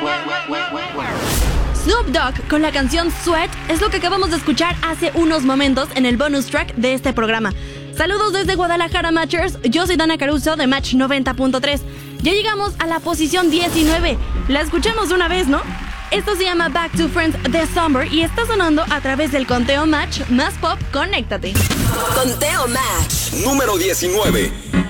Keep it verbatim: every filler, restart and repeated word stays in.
Snoop Dogg con la canción Sweat es lo que acabamos de escuchar hace unos momentos en el bonus track de este programa. Saludos desde Guadalajara, Matchers. Yo soy Dana Caruso de Match noventa punto tres. Ya llegamos a la posición diecinueve. La escuchamos una vez, ¿no? Esto se llama Back to Friends de Summer y está sonando a través del conteo Match más pop. Conéctate. Conteo Match número diecinueve.